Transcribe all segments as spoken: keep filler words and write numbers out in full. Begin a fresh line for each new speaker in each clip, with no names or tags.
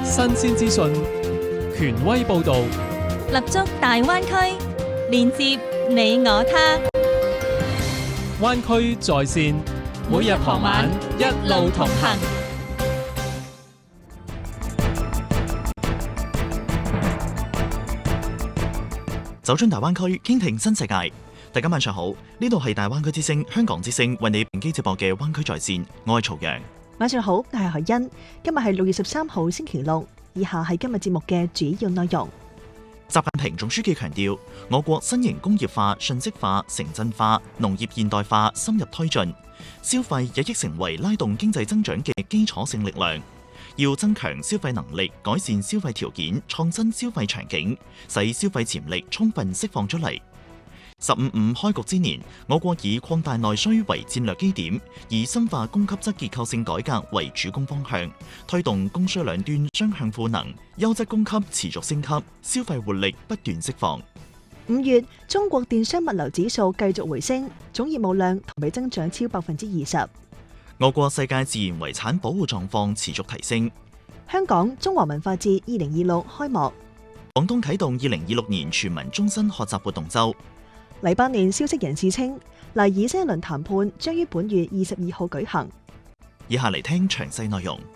新鮮資訊，權威報導，
立足大灣區，連接你我他。
灣區在線，每日傍晚一路同行。
走進大灣區，傾聽新世界。大家晚上好，呢度係大灣區之聲香港之聲為你並機直播嘅灣區在線，我係曹陽。
晚上好，我係何欣。今日係六月十三號星期六，以下係今日節目嘅主要內容。
習近平總書記強調，我國新型工業化、信息化、城鎮化、農業現代化深入推進，消費日益成為拉動經濟增長嘅基礎性力量。要增強消費能力，改善消費條件，創新消費場景，使消費潛力充分釋放出嚟。十五五開局之年，我國以擴大內需為戰略基點，以深化供給側結構性改革為主攻方向，推動供需兩端雙向賦能，優質供給持續升級，消費活力不斷釋放。
五月，中國電商物流指數繼續回升，總業務量同比增長超百分之二十。
我國世界自然遺產保護狀況持續提升。
香港中華文化節二零二六開幕。
廣東啟動二零二六年全民終身學習活動週。
黎巴嫩消息人士稱，黎以新一輪談判將於本月二十二號舉行。
以下嚟聽詳細內容。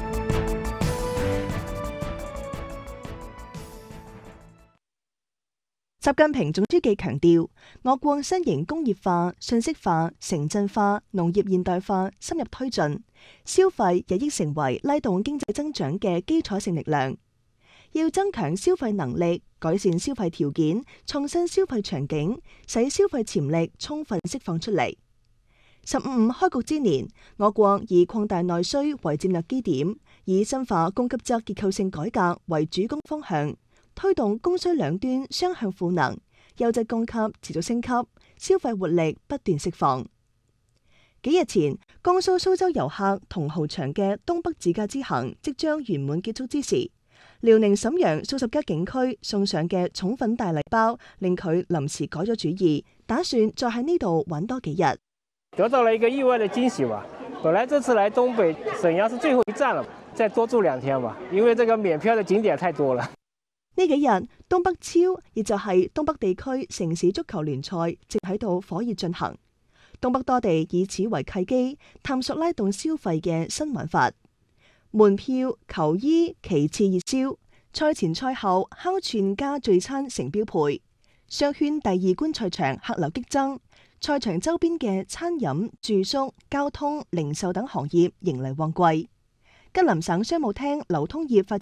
習近平總書記強調，我國新型工業化、信息化、城鎮化、農業現代化深入推進，消費日益成為拉動經濟增長嘅基礎性力量。要增強消費能力，改善消費條件，創新消費場景，使消費潛力充分釋放出嚟。十五五開局之年，我國以擴大內需為戰略基點，以深化供給側結構性改革為主攻方向，推動供需兩端雙向賦能，優質供給持續升級，消費活力不斷釋放。幾日前，江蘇蘇州遊客同翱翔嘅東北自駕之行即將圓滿結束之時，遼寧瀋陽數十家景區送上嘅寵粉大禮包，令佢臨時改咗主意，打算再喺呢度玩多幾日。
得到了一個意外的驚喜吧。本來這次來東北瀋陽是最後一站了，再多住兩天吧，因為這個免票的景點太多了。
呢幾日東北超，亦就係東北地區城市足球聯賽，正喺度火熱進行。東北多地以此為契機，探索拉動消費嘅新玩法。門票、球衣其次熱銷，賽前賽後烤串加聚餐成標配。商圈第二觀賽場客流激增，賽場周邊嘅餐飲、住宿、交通、零售等行業迎嚟旺季。吉林省商務廳流通業發展